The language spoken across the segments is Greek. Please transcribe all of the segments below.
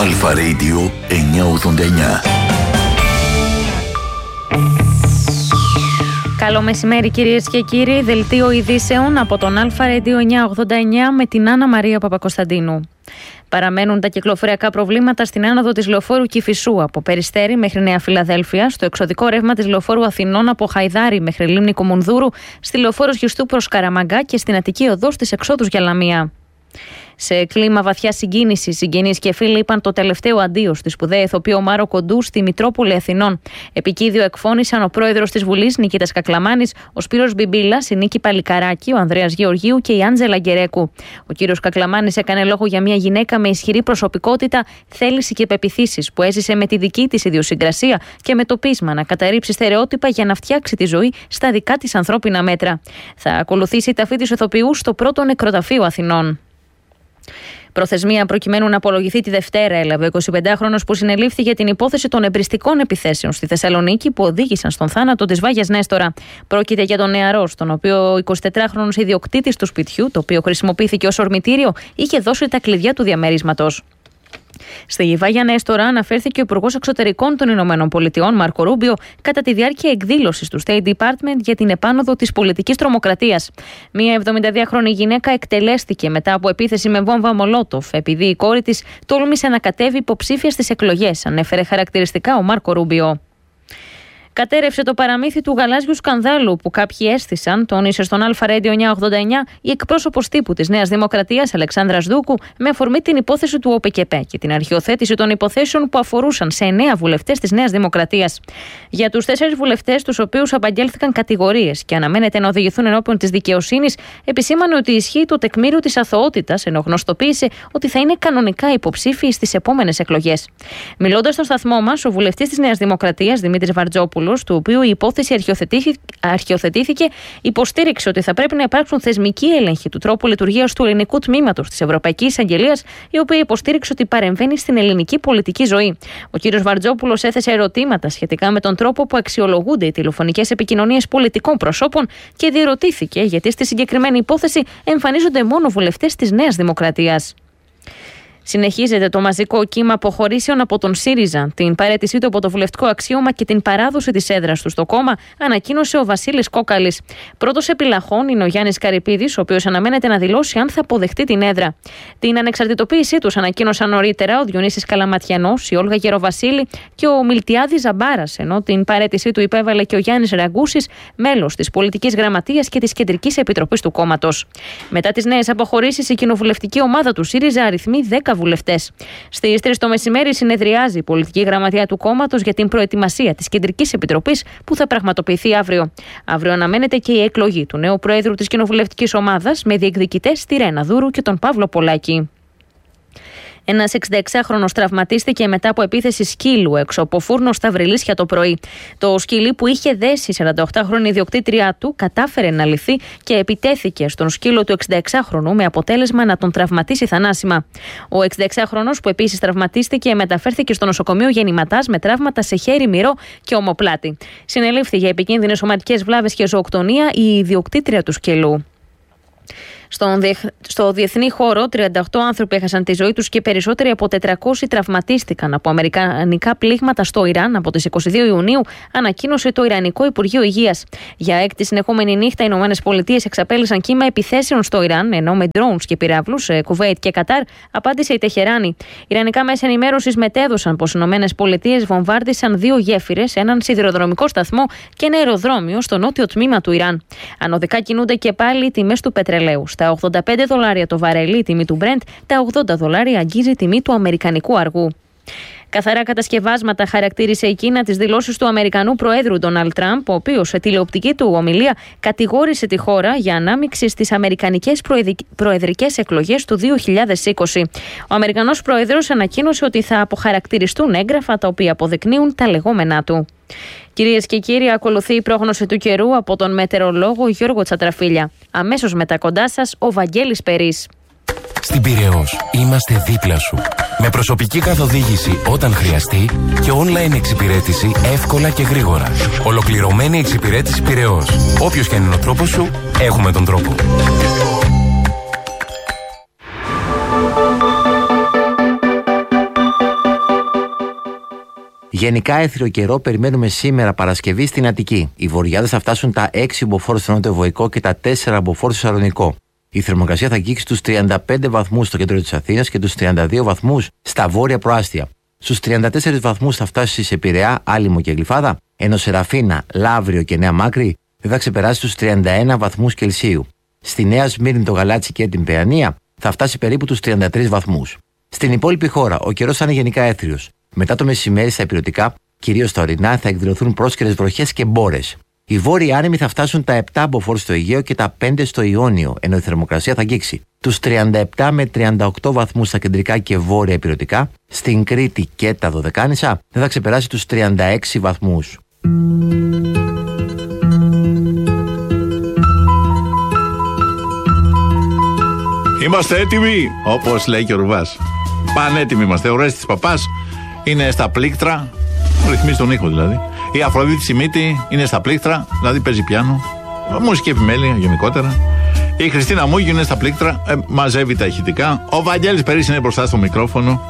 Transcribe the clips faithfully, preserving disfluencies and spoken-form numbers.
Αλφα Radio εννιακόσια ογδόντα εννιά. Καλό μεσημέρι κυρίες και κύριοι, δελτίο ειδήσεων από τον Αλφα Radio εννιακόσια ογδόντα εννιά με την Άννα Μαρία Παπακοσταντίνου. Παραμένουν τα κυκλοφοριακά προβλήματα στην άνοδο της λεωφόρου Κηφισού από Περιστέρι μέχρι Νέα Φιλαδέλφεια, στο εξωδικό ρεύμα της λεωφόρου Αθηνών από Χαϊδάρι μέχρι Λίμνη Κομουνδούρου, στη λεωφόρο Γιουστού προς Καραμαγκά και στην Αττική οδό στις εξόδους για Λαμία. Σε κλίμα βαθιά συγκίνηση, συγγενείς και φίλοι είπαν το τελευταίο αντίο στη σπουδαία ηθοποιό Μάρο Κοντού στη Μητρόπολη Αθηνών. Επικίδιο εκφώνησαν ο πρόεδρος της Βουλής Νικήτας Κακλαμάνης, ο Σπύρος Μπιμπίλας, η Νίκη Παλικαράκη, ο Ανδρέας Γεωργίου και η Άντζελα Γκερέκου. Ο κύριος Κακλαμάνης έκανε λόγο για μια γυναίκα με ισχυρή προσωπικότητα, θέληση και πεποιθήσεις που έζησε με τη δική της ιδιοσυγκρασία και με το πείσμα να καταρρύψει στερεότυπα για να φτιάξει τη ζωή στα δικά της ανθρώπινα μέτρα. Θα ακολουθήσει η ταφή της ηθοποιού στο πρώτο νεκροταφείο Αθηνών. Προθεσμία προκειμένου να απολογηθεί τη Δευτέρα έλαβε ο εικοσιπεντάχρονος που συνελήφθη για την υπόθεση των εμπριστικών επιθέσεων στη Θεσσαλονίκη που οδήγησαν στον θάνατο της Βάγιας Νέστορα. Πρόκειται για τον νεαρό, στον οποίο ο εικοσιτετράχρονος ιδιοκτήτης του σπιτιού, το οποίο χρησιμοποιήθηκε ως ορμητήριο, είχε δώσει τα κλειδιά του διαμερίσματος. Στη Βάγια Νέστορα αναφέρθηκε ο Υπουργός Εξωτερικών των Ηνωμένων Πολιτειών, Μάρκο Ρούμπιο, κατά τη διάρκεια εκδήλωσης του State Department για την επάνωδο της πολιτικής τρομοκρατίας. Μία εβδομηνταδυάχρονη γυναίκα εκτελέστηκε μετά από επίθεση με βόμβα Μολότοφ, επειδή η κόρη της τόλμησε να κατέβει υποψήφια στις εκλογές, ανέφερε χαρακτηριστικά ο Μάρκο Ρούμπιο. Κατέρευσε το παραμύθι του γαλάζιου σκανδάλου που κάποιοι αίσθησαν, τόνισε στον Αλφα Radio εννιακόσια ογδόντα εννιά η εκπρόσωπος τύπου της Νέας Δημοκρατίας Αλεξάνδρας Δούκου με αφορμή την υπόθεση του ΟΠΕΚΕΠΕ και την αρχιοθέτηση των υποθέσεων που αφορούσαν σε εννέα βουλευτές της Νέας Δημοκρατίας. Για τους τέσσερις βουλευτές, τους οποίους απαγγέλθηκαν κατηγορίες και αναμένεται να οδηγηθούν ενώπιον της δικαιοσύνης, επισήμανε ότι ισχύει το τεκμήριο της αθωότητας, ενώ γνωστοποίησε ότι θα είναι κανονικά υποψήφιοι στις επόμενες εκλογές. Μιλώντας στο σταθμό μας, ο βουλευτής της Νέας Δημοκρατίας Δημήτρης Βαρτζόπουλος, του οποίου η υπόθεση αρχιοθετήθηκε, υποστήριξε ότι θα πρέπει να υπάρξουν θεσμικοί έλεγχοι του τρόπου λειτουργίας του ελληνικού τμήματος της Ευρωπαϊκής Εισαγγελίας, η οποία υποστήριξε ότι παρεμβαίνει στην ελληνική πολιτική ζωή. Ο κύριος Βαρτζόπουλος έθεσε ερωτήματα σχετικά με τον τρόπο που αξιολογούνται οι τηλεφωνικές επικοινωνίες πολιτικών προσώπων και διερωτήθηκε γιατί στη συγκεκριμένη υπόθεση εμφανίζονται μόνο βουλευτές της Νέας Δημοκρατίας. Συνεχίζεται το μαζικό κύμα αποχωρήσεων από τον ΣΥΡΙΖΑ. Την παραίτησή του από το βουλευτικό αξίωμα και την παράδοση της έδρας του στο κόμμα ανακοίνωσε ο Βασίλης Κόκαλης. Πρώτος επιλαχών είναι ο Γιάννης Καρυπίδης, ο οποίος αναμένεται να δηλώσει αν θα αποδεχτεί την έδρα. Την ανεξαρτητοποίησή τους ανακοίνωσαν νωρίτερα ο Διονύσης Καλαματιανός, η Όλγα Γεροβασίλη και ο Μιλτιάδης Ζαμπάρας, ενώ την παραίτησή του υπέβαλε και ο Γιάννης Ραγκούσης, μέλος της Πολιτικής Γραμματείας και της Κεντρικής Επιτροπής του κόμματος. Μετά τις νέες αποχωρήσεις, η κοινοβουλευτική ομάδα του ΣΥΡΙΖΑ αριθμεί δέκα βουλευτές. Στις τρεις το μεσημέρι συνεδριάζει η Πολιτική Γραμματεία του κόμματος για την προετοιμασία της Κεντρικής Επιτροπής που θα πραγματοποιηθεί αύριο. Αύριο αναμένεται και η εκλογή του νέου Προέδρου της κοινοβουλευτικής ομάδας με διεκδικητές τη Ρένα Δούρου και τον Παύλο Πολάκη. Ένας εξηνταεξάχρονος τραυματίστηκε μετά από επίθεση σκύλου έξω από φούρνο στα Βρυλίσια το πρωί. Το σκυλί που είχε δέσει η σαρανταοκτάχρονη ιδιοκτήτριά του κατάφερε να λυθεί και επιτέθηκε στον σκύλο του εξηνταεξάχρονου με αποτέλεσμα να τον τραυματίσει θανάσιμα. Ο εξηνταεξάχρονος που επίσης τραυματίστηκε μεταφέρθηκε στο νοσοκομείο Γεννηματάς με τραύματα σε χέρι, μυρό και ομοπλάτη. Συνελήφθη για επικίνδυνες σωματικές βλάβες και ζωοκτονία η ιδιοκτήτρια του σκυλού. Στον διεθ... Στο διεθνή χώρο, τριάντα οκτώ άνθρωποι έχασαν τη ζωή τους και περισσότεροι από τετρακόσιοι τραυματίστηκαν από αμερικανικά πλήγματα στο Ιράν από τις είκοσι δύο Ιουνίου, ανακοίνωσε το Ιρανικό Υπουργείο Υγείας. Για έκτη συνεχόμενη νύχτα, οι Ηνωμένες Πολιτείες εξαπέλυσαν κύμα επιθέσεων στο Ιράν, ενώ με drones και πυράβλους σε Κουβέιτ και Κατάρ απάντησε η Τεχεράνη. Ιρανικά μέσα ενημέρωσης μετέδωσαν πως οι Ηνωμένες Πολιτείες βομβάρδισαν δύο γέφυρες, έναν σιδηροδρομικό σταθμό και ένα αεροδρόμιο στο νότιο τμήμα του Ιράν. Ανωδικά κινούνται και πάλι οι τιμές του πετρελαίου. Στα ογδόντα πέντε δολάρια το βαρέλι η τιμή του Brent, τα ογδόντα δολάρια αγγίζει η τιμή του αμερικανικού αργού. Καθαρά κατασκευάσματα χαρακτήρισε η Κίνα τις δηλώσεις του Αμερικανού Προέδρου Ντόναλντ Τραμπ, ο οποίος σε τηλεοπτική του ομιλία κατηγόρησε τη χώρα για ανάμειξη στις αμερικανικές προεδρικές εκλογές του δύο χιλιάδες είκοσι. Ο Αμερικανός Πρόεδρος ανακοίνωσε ότι θα αποχαρακτηριστούν έγγραφα τα οποία αποδεικνύουν τα λεγόμενά του. Κυρίες και κύριοι, ακολουθεί η πρόγνωση του καιρού από τον μετεωρολόγο Γιώργο Τσατραφίλια. Αμέσως μετά κοντά σας ο Βαγγέλης Περής. Στην Πειραιώς είμαστε δίπλα σου. Με προσωπική καθοδήγηση όταν χρειαστεί και online εξυπηρέτηση εύκολα και γρήγορα. Ολοκληρωμένη εξυπηρέτηση Πειραιώς. Όποιος και αν είναι ο τρόπος σου, έχουμε τον τρόπο. Γενικά έθριο καιρό περιμένουμε σήμερα Παρασκευή στην Αττική. Οι βοριάδες θα φτάσουν τα έξι μποφόρ στο νότιο-βοϊκό και τα τέσσερα μποφόρ στο Σαλονικό. Η θερμοκρασία θα αγγίξει τους τριάντα πέντε βαθμούς στο κέντρο της Αθήνας και τους τριάντα δύο βαθμούς στα βόρεια προάστια. Στους τριάντα τέσσερις βαθμούς θα φτάσει σε Πειραιά, Άλυμο και Γλυφάδα, ενώ Σεραφίνα, Λαύριο και Νέα Μάκρη δεν θα ξεπεράσει τους τριάντα ένα βαθμούς Κελσίου. Στη Νέα Σμύρνη, το Γαλάτσι και την Παιανία θα φτάσει περίπου τους τριάντα τρεις βαθμούς. Στην υπόλοιπη χώρα ο καιρός θα είναι γενικά έθριος. Μετά το μεσημέρι στα ηπειρωτικά, κυρίως στα ορεινά, θα εκδηλωθούν πρόσκαιρες βροχές και μπόρες. Οι βόρειοι άνεμοι θα φτάσουν τα επτά μποφόρ στο Αιγαίο και τα πέντε στο Ιόνιο, ενώ η θερμοκρασία θα αγγίξει τους τριάντα επτά με τριάντα οκτώ βαθμούς στα κεντρικά και βόρεια ηπειρωτικά. Στην Κρήτη και τα Δωδεκάνησα δεν θα ξεπεράσει τους τριάντα έξι βαθμούς. Είμαστε έτοιμοι, όπως λέει και ο Ρουβάς. Πανέτοιμοι είμαστε. Ο Ρέστης Παπάς είναι στα πλήκτρα, ρυθμίζει τον ήχο δηλαδή. Η Αφροδίτη Σιμίτη είναι στα πλήκτρα, δηλαδή παίζει πιάνο. Μουσική επιμέλεια γενικότερα. Η Χριστίνα Μούγιου είναι στα πλήκτρα, ε, μαζεύει τα ηχητικά. Ο Βαγγέλης Περίς είναι μπροστά στο μικρόφωνο.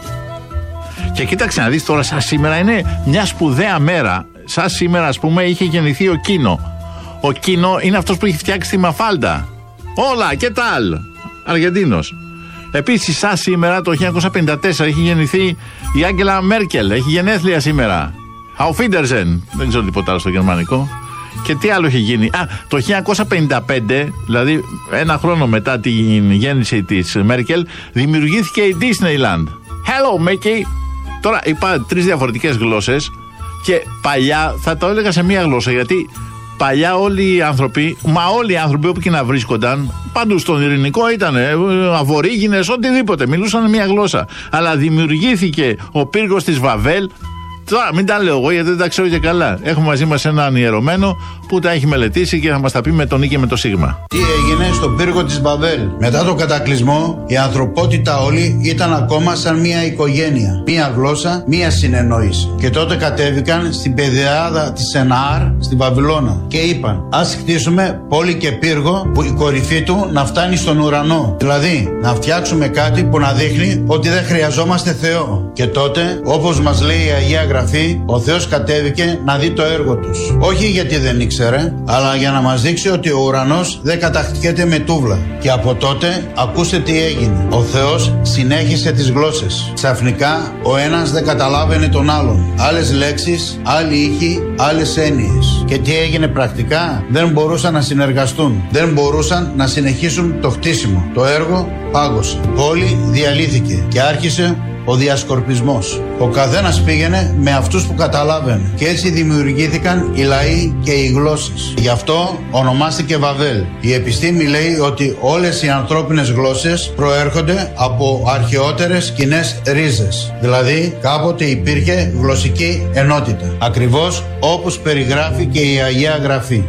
Και κοίταξε να δεις τώρα, σαν σήμερα είναι μια σπουδαία μέρα. Σαν σήμερα, ας πούμε, είχε γεννηθεί ο Κίνο. Ο Κίνο είναι αυτός που έχει φτιάξει τη Μαφάλτα. Όλα και τα άλλα. Αργεντίνος. Επίσης, σαν σήμερα το χίλια εννιακόσια πενήντα τέσσερα έχει γεννηθεί η Άγγελα Μέρκελ. Έχει γενέθλια σήμερα. Auf Wiedersehen. Δεν ξέρω τίποτα άλλο στο γερμανικό. Και τι άλλο έχει γίνει. Α, το χίλια εννιακόσια πενήντα πέντε, δηλαδή ένα χρόνο μετά την γέννηση της Μέρκελ, δημιουργήθηκε η Disneyland. Hello, Mickey. Τώρα είπα τρεις διαφορετικές γλώσσες και παλιά θα το έλεγα σε μία γλώσσα, γιατί παλιά όλοι οι άνθρωποι, μα όλοι οι άνθρωποι όπου και να βρίσκονταν, παντού στον ειρηνικό ήταν αβορίγινες, οτιδήποτε, μιλούσαν μία γλώσσα. Αλλά δημιουργήθηκε ο πύργος της Βαβέλ. Τώρα μην τα λέω εγώ γιατί δεν τα ξέρω και καλά. Έχουμε μαζί μας έναν ιερωμένο που τα έχει μελετήσει και θα μας τα πει με τον Ι και με το Σίγμα. Τι έγινε στον πύργο της Μπαβέλ? Μετά το κατακλυσμό η ανθρωπότητα όλη ήταν ακόμα σαν μια οικογένεια. Μια γλώσσα, μια συνεννόηση. Και τότε κατέβηκαν στην πεδιάδα της Σεναάρ στην Βαβυλώνα και είπαν: ας χτίσουμε πόλη και πύργο που η κορυφή του να φτάνει στον ουρανό. Δηλαδή να φτιάξουμε κάτι που να δείχνει ότι δεν χρειαζόμαστε Θεό. Και τότε, όπως μας λέει η Αγία Γραφή, ο Θεός κατέβηκε να δει το έργο τους. Όχι γιατί δεν ήξερε, αλλά για να μας δείξει ότι ο ουρανός δεν κατακτιέται με τούβλα. Και από τότε ακούστε τι έγινε. Ο Θεός συνέχισε τις γλώσσες. Ξαφνικά ο ένας δεν καταλάβαινε τον άλλον. Άλλες λέξεις, άλλοι ήχοι, άλλες έννοιες. Και τι έγινε πρακτικά? Δεν μπορούσαν να συνεργαστούν. Δεν μπορούσαν να συνεχίσουν το χτίσιμο. Το έργο πάγωσε. Η πόλη διαλύθηκε και άρχισε ο διασκορπισμός. Ο καθένας πήγαινε με αυτούς που καταλάβαινε. Και έτσι δημιουργήθηκαν οι λαοί και οι γλώσσες. Γι' αυτό ονομάστηκε Βαβέλ. Η επιστήμη λέει ότι όλες οι ανθρώπινες γλώσσες προέρχονται από αρχαιότερες κοινές ρίζες. Δηλαδή κάποτε υπήρχε γλωσσική ενότητα. Ακριβώς όπως περιγράφει και η Αγία Γραφή.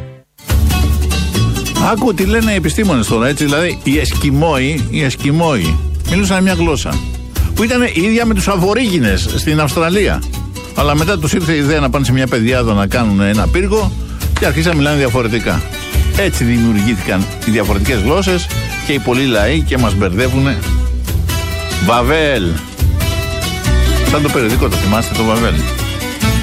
Άκου τι λένε οι επιστήμονες τώρα, έτσι, δηλαδή οι Εσκιμόοι, οι Εσκιμόοι μιλούσαν μια γλώσσα που ήταν η ίδια με τους Αβορίγινες στην Αυστραλία. Αλλά μετά τους ήρθε η ιδέα να πάνε σε μια πεδιάδα να κάνουν ένα πύργο και αρχίσαν να μιλάνε διαφορετικά. Έτσι δημιουργήθηκαν οι διαφορετικές γλώσσες και οι πολλοί λαοί και μας μπερδεύουνε. Βαβέλ. Σαν το περιοδικό, το θυμάστε το Βαβέλ.